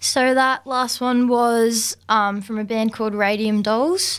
So that last one was from a band called Radium Dolls.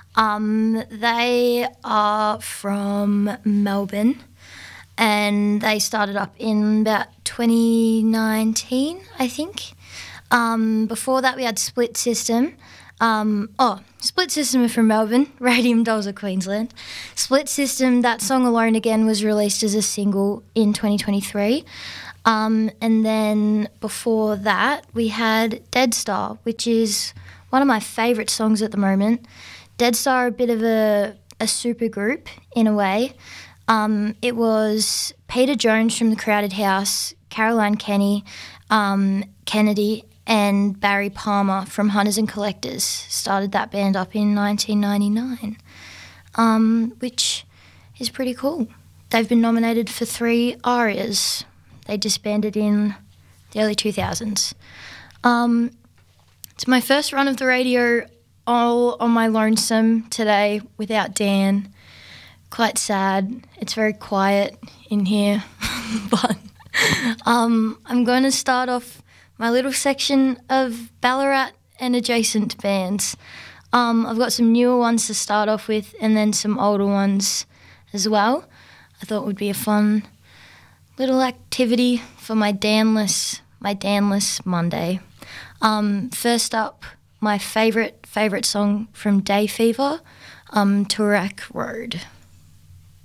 They are from Melbourne and they started up in about 2019, I think. Before that we had Split System. Split System are from Melbourne, Radium Dolls are Queensland. Split System, that song Alone Again was released as a single in 2023. And then before that, we had Dead Star, which is one of my favourite songs at the moment. Dead Star are a bit of a super group in a way. It was Peter Jones from The Crowded House, Caroline Kennedy, and Barry Palmer from Hunters and Collectors started that band up in 1999, which is pretty cool. They've been nominated for 3 ARIAs. They disbanded in the early 2000s. It's my first run of the radio all on my lonesome today without Dan. Quite sad. It's very quiet in here. But I'm going to start off my little section of Ballarat and adjacent bands. I've got some newer ones to start off with and then some older ones as well. I thought it would be a fun little activity for my Danless Monday. First up, my favourite song from Day Fever, Toorak Road.